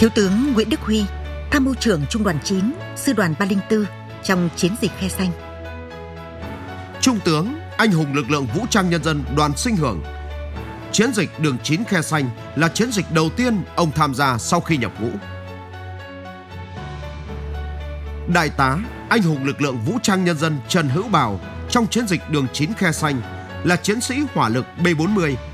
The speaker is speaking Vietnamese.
Thiếu tướng Nguyễn Đức Huy, Tham mưu trưởng Trung đoàn 9, Sư đoàn 304 trong chiến dịch Khe Xanh. Trung tướng, anh hùng lực lượng vũ trang nhân dân Đoàn Sinh Hưởng. Chiến dịch đường 9 Khe Xanh là chiến dịch đầu tiên ông tham gia sau khi nhập ngũ. Đại tá, anh hùng lực lượng vũ trang nhân dân Trần Hữu Bào trong chiến dịch đường 9 Khe Xanh là chiến sĩ hỏa lực B40